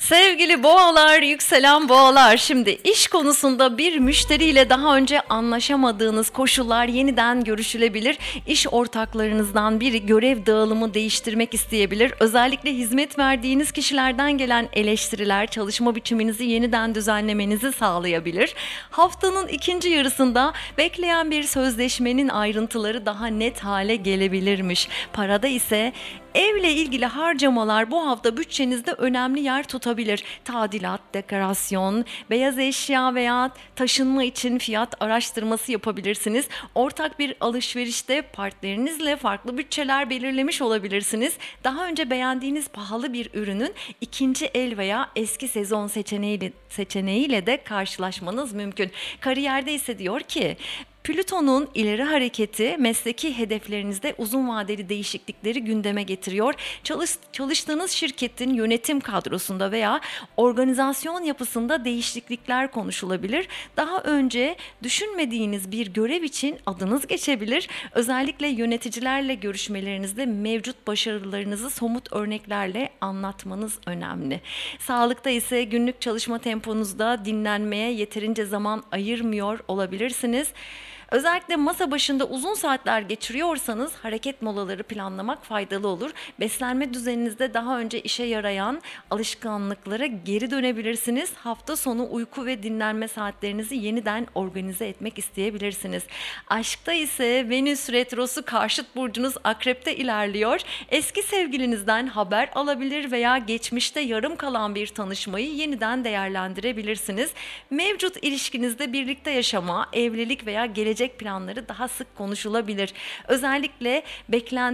Sevgili boğalar, yükselen boğalar, şimdi iş konusunda bir müşteriyle daha önce anlaşamadığınız koşullar yeniden görüşülebilir. İş ortaklarınızdan biri görev dağılımı değiştirmek isteyebilir. Özellikle hizmet verdiğiniz kişilerden gelen eleştiriler çalışma biçiminizi yeniden düzenlemenizi sağlayabilir. Haftanın ikinci yarısında bekleyen bir sözleşmenin ayrıntıları daha net hale gelebilirmiş. Parada ise evle ilgili harcamalar bu hafta bütçenizde önemli yer tutabilir. Tadilat, dekorasyon, beyaz eşya veya taşınma için fiyat araştırması yapabilirsiniz. Ortak bir alışverişte partnerinizle farklı bütçeler belirlemiş olabilirsiniz. Daha önce beğendiğiniz pahalı bir ürünün ikinci el veya eski sezon seçeneğiyle de karşılaşmanız mümkün. Kariyerde ise diyor ki, Plüton'un ileri hareketi mesleki hedeflerinizde uzun vadeli değişiklikleri gündeme getiriyor. Çalıştığınız şirketin yönetim kadrosunda veya organizasyon yapısında değişiklikler konuşulabilir. Daha önce düşünmediğiniz bir görev için adınız geçebilir. Özellikle yöneticilerle görüşmelerinizde mevcut başarılarınızı somut örneklerle anlatmanız önemli. Sağlıkta ise günlük çalışma temponuzda dinlenmeye yeterince zaman ayırmıyor olabilirsiniz. Özellikle masa başında uzun saatler geçiriyorsanız hareket molaları planlamak faydalı olur. Beslenme düzeninizde daha önce işe yarayan alışkanlıklara geri dönebilirsiniz. Hafta sonu uyku ve dinlenme saatlerinizi yeniden organize etmek isteyebilirsiniz. Aşkta ise Venüs retrosu karşıt burcunuz Akrep'te ilerliyor. Eski sevgilinizden haber alabilir veya geçmişte yarım kalan bir tanışmayı yeniden değerlendirebilirsiniz. Mevcut ilişkinizde birlikte yaşama, evlilik veya gelecek planları daha sık konuşulabilir. Özellikle beklentiler